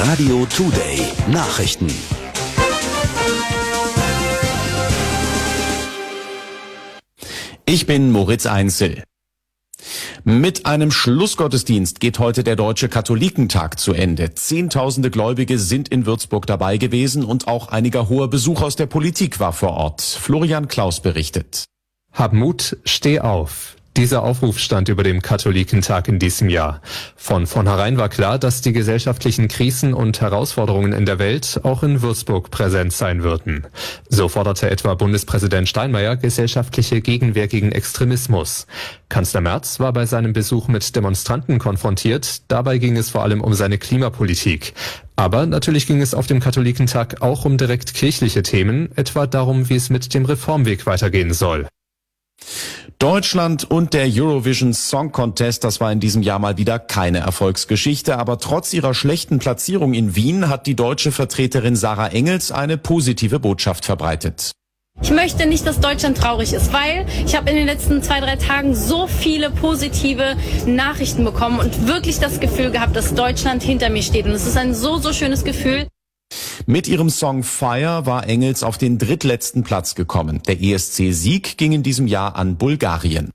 Radio Today Nachrichten. Ich bin Moritz Einzel. Mit einem Schlussgottesdienst geht heute der Deutsche Katholikentag zu Ende. Zehntausende Gläubige sind in Würzburg dabei gewesen und auch einiger hoher Besuch aus der Politik war vor Ort. Florian Klaus berichtet. Hab Mut, steh auf. Dieser Aufruf stand über dem Katholikentag in diesem Jahr. Von vornherein war klar, dass die gesellschaftlichen Krisen und Herausforderungen in der Welt auch in Würzburg präsent sein würden. So forderte etwa Bundespräsident Steinmeier gesellschaftliche Gegenwehr gegen Extremismus. Kanzler Merz war bei seinem Besuch mit Demonstranten konfrontiert. Dabei ging es vor allem um seine Klimapolitik. Aber natürlich ging es auf dem Katholikentag auch um direkt kirchliche Themen, etwa darum, wie es mit dem Reformweg weitergehen soll. Deutschland und der Eurovision Song Contest, das war in diesem Jahr mal wieder keine Erfolgsgeschichte, aber trotz ihrer schlechten Platzierung in Wien hat die deutsche Vertreterin Sarah Engels eine positive Botschaft verbreitet. Ich möchte nicht, dass Deutschland traurig ist, weil ich habe in den letzten 2-3 Tagen so viele positive Nachrichten bekommen und wirklich das Gefühl gehabt, dass Deutschland hinter mir steht. Und es ist ein so schönes Gefühl. Mit ihrem Song Fire war Engels auf den drittletzten Platz gekommen. Der ESC-Sieg ging in diesem Jahr an Bulgarien.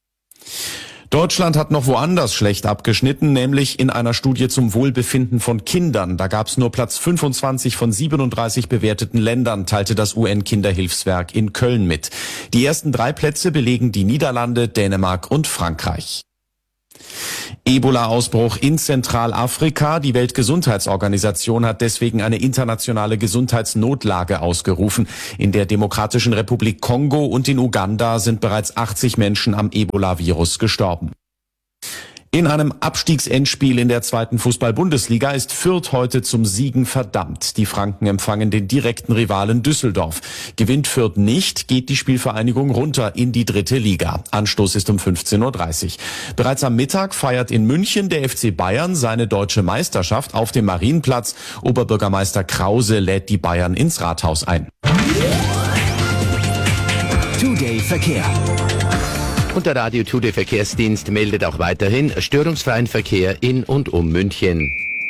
Deutschland hat noch woanders schlecht abgeschnitten, nämlich in einer Studie zum Wohlbefinden von Kindern. Da gab es nur Platz 25 von 37 bewerteten Ländern, teilte das UN-Kinderhilfswerk in Köln mit. Die ersten 3 Plätze belegen die Niederlande, Dänemark und Frankreich. Ebola-Ausbruch in Zentralafrika. Die Weltgesundheitsorganisation hat deswegen eine internationale Gesundheitsnotlage ausgerufen. In der Demokratischen Republik Kongo und in Uganda sind bereits 80 Menschen am Ebola-Virus gestorben. In einem Abstiegsendspiel in der 2. Fußball-Bundesliga ist Fürth heute zum Siegen verdammt. Die Franken empfangen den direkten Rivalen Düsseldorf. Gewinnt Fürth nicht, geht die Spielvereinigung runter in die 3. Liga. Anstoß ist um 15:30 Uhr. Bereits am Mittag feiert in München der FC Bayern seine deutsche Meisterschaft auf dem Marienplatz. Oberbürgermeister Krause lädt die Bayern ins Rathaus ein. Today Verkehr. Und der Radio Today Verkehrsdienst meldet auch weiterhin störungsfreien Verkehr in und um München.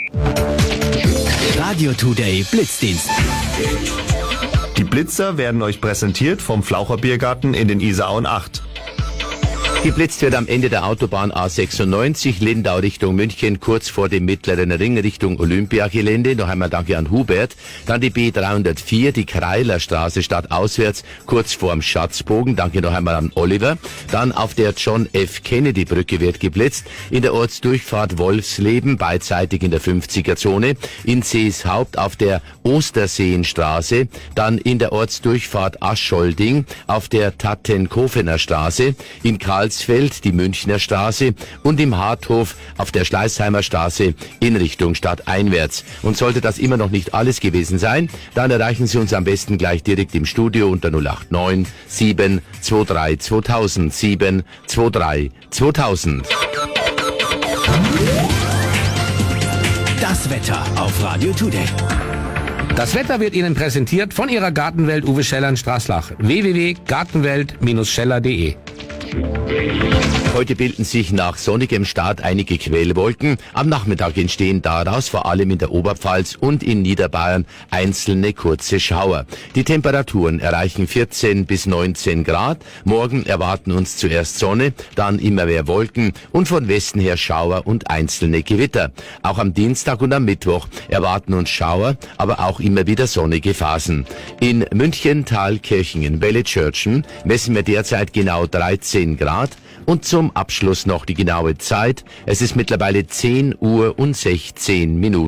Radio Today Blitzdienst. Die Blitzer werden euch präsentiert vom Flaucher Biergarten in den Isarauen 8. Geblitzt wird am Ende der Autobahn A96, Lindau Richtung München, kurz vor dem mittleren Ring Richtung Olympiagelände. Noch einmal danke an Hubert. Dann die B304, die Kreilerstraße stadtauswärts, kurz vorm Schatzbogen. Danke noch einmal an Oliver. Dann auf der John F. Kennedy Brücke wird geblitzt. In der Ortsdurchfahrt Wolfsleben, beidseitig in der 50er-Zone. In Seeshaupt auf der Osterseenstraße. Dann in der Ortsdurchfahrt Ascholdding auf der Tattenkofener Straße. In Karlsfeld die Münchner Straße und im Harthof auf der Schleißheimer Straße in Richtung stadteinwärts. Und sollte das immer noch nicht alles gewesen sein, dann erreichen Sie uns am besten gleich direkt im Studio unter 089 723 2000 723 2000. Das Wetter auf Radio Today. Das Wetter wird Ihnen präsentiert von Ihrer Gartenwelt Uwe Scheller in Straßlach. www.gartenwelt-scheller.de. Heute bilden sich nach sonnigem Start einige Quellwolken. Am Nachmittag entstehen daraus vor allem in der Oberpfalz und in Niederbayern einzelne kurze Schauer. Die Temperaturen erreichen 14 bis 19 Grad. Morgen erwarten uns zuerst Sonne, dann immer mehr Wolken und von Westen her Schauer und einzelne Gewitter. Auch am Dienstag und am Mittwoch erwarten uns Schauer, aber auch immer wieder sonnige Phasen. In München, Thalkirchen, Wellitschörchen messen wir derzeit genau 13 Grad. Und zum Abschluss noch die genaue Zeit. Es ist mittlerweile 10 Uhr und 16 Minuten.